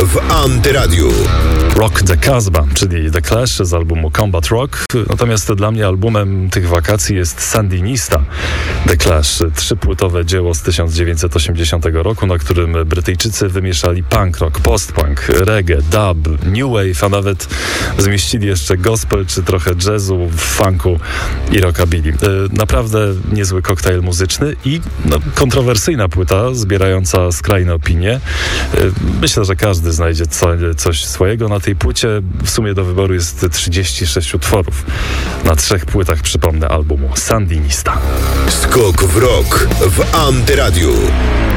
w Antyradiu. Rock the Casbah, czyli The Clash z albumu Combat Rock. Natomiast dla mnie albumem tych wakacji jest Sandinista The Clash, 3-płytowe dzieło z 1980 roku, na którym Brytyjczycy wymieszali punk rock, post-punk, reggae, dub, new wave, a nawet zmieścili jeszcze gospel czy trochę jazzu, funku i rockabilly. Naprawdę niezły koktajl muzyczny i kontrowersyjna płyta, zbierająca skrajne opinie. Myślę, że każdy znajdzie coś swojego na tej płycie. W sumie do wyboru jest 36 utworów. Na 3 płytach, przypomnę, albumu Sandinista. Skok w rok w Antyradiu.